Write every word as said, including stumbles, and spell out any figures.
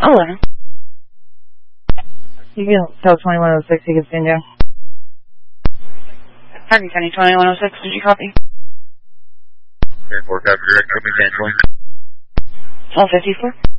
eleven. You can tell twenty-one oh six, you can stand down. Hardin County twenty-one oh six, did you copy? Airport, copy direct, open ten twenty. twelve fifty-four.